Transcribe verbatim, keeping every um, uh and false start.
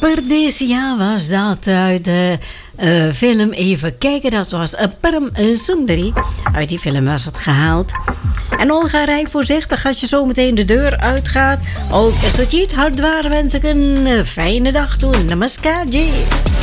Perdesia was dat uit de uh, film. Even kijken, dat was een Param Sundari. Uit die film was het gehaald. En Olga Rij voorzichtig als je zo meteen de deur uitgaat. Ook Sojit Hardwar wens ik een uh, fijne dag toe. Namaskar, Ji.